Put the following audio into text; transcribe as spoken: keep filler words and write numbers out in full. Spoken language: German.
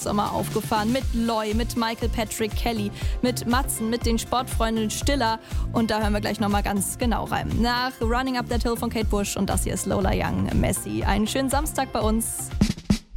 Hochsommer aufgefahren. Mit Loy, mit Michael Patrick Kelly, mit Matzen, mit den Sportfreunden Stiller. Und da hören wir gleich nochmal ganz genau rein. Nach Running Up That Hill von Kate Bush und das hier ist Lola Young, Messi. Einen schönen Samstag bei uns.